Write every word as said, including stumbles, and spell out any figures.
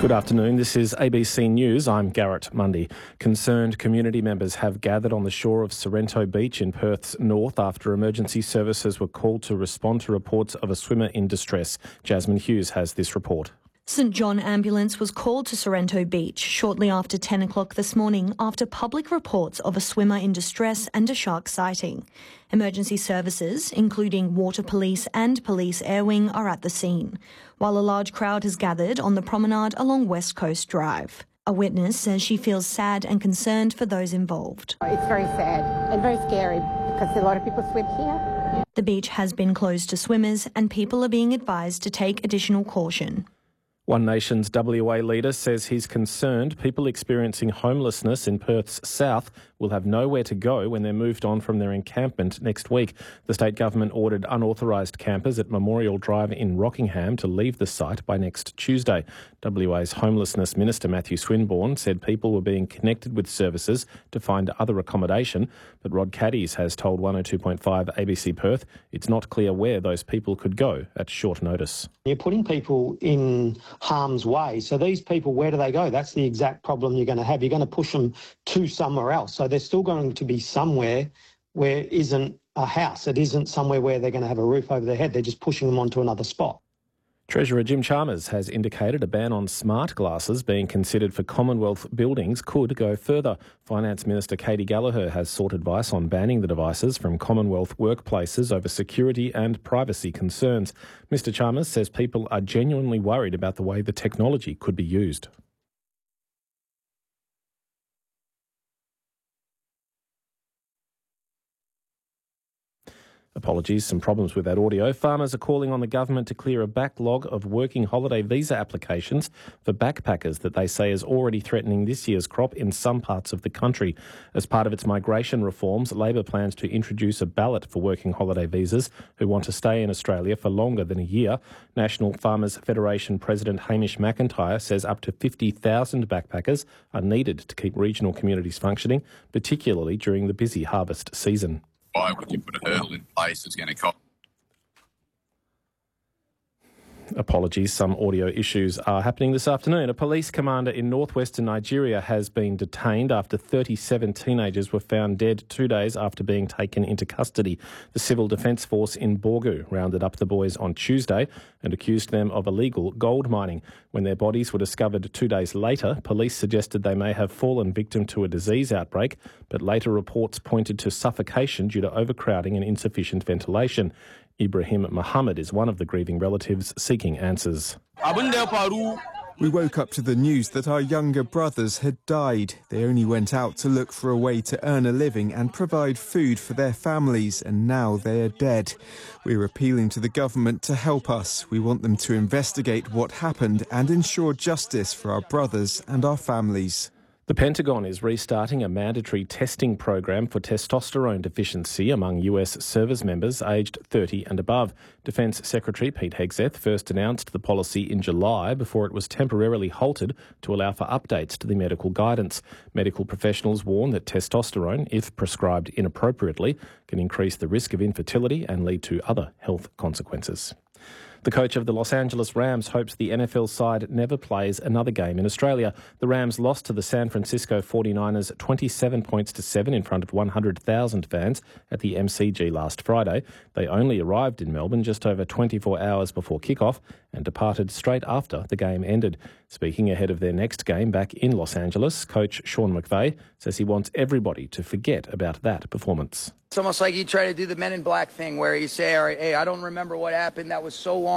Good afternoon. This is A B C News. I'm Garrett Mundy. Concerned community members have gathered on the shore of Sorrento Beach in Perth's north after emergency services were called to respond to reports of a swimmer in distress. Jasmine Hughes has this report. St John Ambulance was called to Sorrento Beach shortly after ten o'clock this morning after public reports of a swimmer in distress and a shark sighting. Emergency services, including Water Police and Police Air Wing, are at the scene, while a large crowd has gathered on the promenade along West Coast Drive. A witness says she feels sad and concerned for those involved. It's very sad and very scary because a lot of people swim here. The beach has been closed to swimmers and people are being advised to take additional caution. One Nation's W A leader says he's concerned people experiencing homelessness in Perth's south will have nowhere to go when they're moved on from their encampment next week. The state government ordered unauthorised campers at Memorial Drive in Rockingham to leave the site by next Tuesday. W A's Homelessness Minister Matthew Swinburne said people were being connected with services to find other accommodation, but Rod Caddies has told one oh two point five A B C Perth it's not clear where those people could go at short notice. You're putting people in harm's way. So these people, where do they go? That's the exact problem you're going to have. You're going to push them to somewhere else. So they're still going to be somewhere where it isn't a house. It isn't somewhere where they're going to have a roof over their head. They're just pushing them onto another spot. Treasurer Jim Chalmers has indicated a ban on smart glasses being considered for Commonwealth buildings could go further. Finance Minister Katie Gallagher has sought advice on banning the devices from Commonwealth workplaces over security and privacy concerns. Mr Chalmers says people are genuinely worried about the way the technology could be used. Apologies, some problems with that audio. Farmers are calling on the government to clear a backlog of working holiday visa applications for backpackers that they say is already threatening this year's crop in some parts of the country. As part of its migration reforms, Labor plans to introduce a ballot for working holiday visas who want to stay in Australia for longer than a year. National Farmers Federation President Hamish McIntyre says up to fifty thousand backpackers are needed to keep regional communities functioning, particularly during the busy harvest season. Why would you put a hurdle in place that's going to cost? Apologies, some audio issues are happening this afternoon. A police commander in northwestern Nigeria has been detained after thirty-seven teenagers were found dead two days after being taken into custody. The Civil Defence Force in Borgu rounded up the boys on Tuesday and accused them of illegal gold mining. When their bodies were discovered two days later, police suggested they may have fallen victim to a disease outbreak, but later reports pointed to suffocation due to overcrowding and insufficient ventilation. Ibrahim Muhammad is one of the grieving relatives seeking answers. We woke up to the news that our younger brothers had died. They only went out to look for a way to earn a living and provide food for their families, and now they are dead. We're appealing to the government to help us. We want them to investigate what happened and ensure justice for our brothers and our families. The Pentagon is restarting a mandatory testing program for testosterone deficiency among U S service members aged thirty and above. Defence Secretary Pete Hegseth first announced the policy in July before it was temporarily halted to allow for updates to the medical guidance. Medical professionals warn that testosterone, if prescribed inappropriately, can increase the risk of infertility and lead to other health consequences. The coach of the Los Angeles Rams hopes the N F L side never plays another game in Australia. The Rams lost to the San Francisco forty-niners twenty-seven points to seven in front of one hundred thousand fans at the M C G last Friday. They only arrived in Melbourne just over twenty-four hours before kickoff and departed straight after the game ended. Speaking ahead of their next game back in Los Angeles, coach Sean McVay says he wants everybody to forget about that performance. It's almost like you try to do the Men in Black thing where you say, all right, hey, I don't remember what happened. That was so long